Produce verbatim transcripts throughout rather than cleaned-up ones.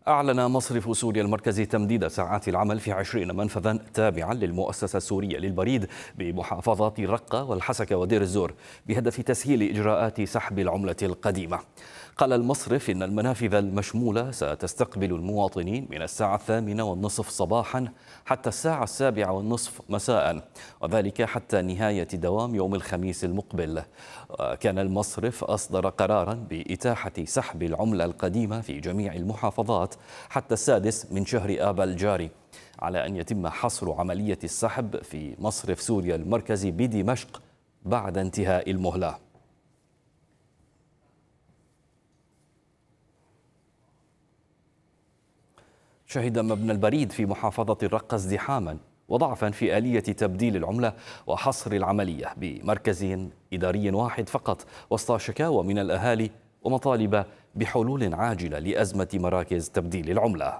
أعلن مصرف سوريا المركزي تمديد ساعات العمل في عشرين منفذا تابعا للمؤسسة السورية للبريد بمحافظات الرقة والحسكة ودير الزور بهدف تسهيل إجراءات سحب العملة القديمة. قال المصرف إن المنافذ المشمولة ستستقبل المواطنين من الساعة الثامنة والنصف صباحا حتى الساعة السابعة والنصف مساء، وذلك حتى نهاية دوام يوم الخميس المقبل. كان المصرف أصدر قرارا بإتاحة سحب العملة القديمة في جميع المحافظات حتى السادس من شهر آب الجاري، على أن يتم حصر عملية السحب في مصرف سوريا المركزي بدمشق بعد انتهاء المهلة. شهد مبنى البريد في محافظة الرقة ازدحاما وضعفا في آلية تبديل العملة وحصر العملية بمركز إداري واحد فقط، وسط شكاوى من الأهالي ومطالب بحلول عاجلة لأزمة مراكز تبديل العملة.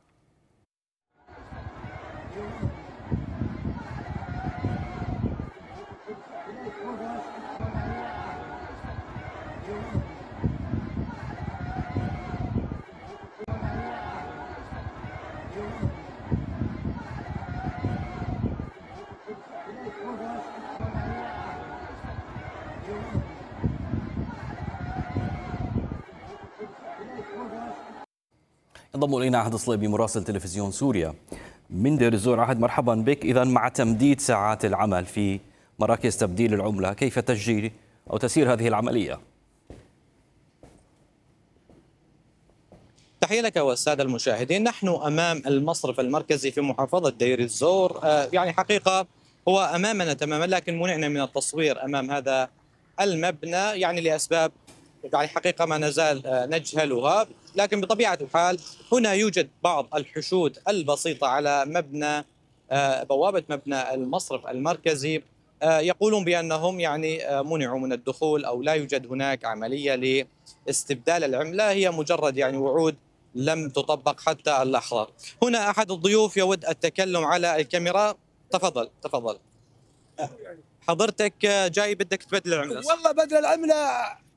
انضم الينا عهد الصليبي مراسل تلفزيون سوريا من دير الزور. عهد، مرحبا بك. اذا مع تمديد ساعات العمل في مراكز تبديل العمله، كيف تجري او تسير هذه العمليه؟ تحية لك والسادة المشاهدين. نحن أمام المصرف المركزي في محافظة دير الزور. آه، يعني حقيقة هو أمامنا تماما، لكن منعنا من التصوير أمام هذا المبنى يعني لأسباب يعني حقيقة ما نزال آه، نجهلها. لكن بطبيعة الحال هنا يوجد بعض الحشود البسيطة على مبنى آه، بوابة مبنى المصرف المركزي. آه، يقولون بأنهم يعني آه، منعوا من الدخول أو لا يوجد هناك عملية لاستبدال العملة، هي مجرد يعني وعود لم تطبق حتى اللحظة. هنا أحد الضيوف يود التكلم على الكاميرا. تفضل تفضل. حضرتك جاي بدك تبدل العملة؟ والله بدل العملة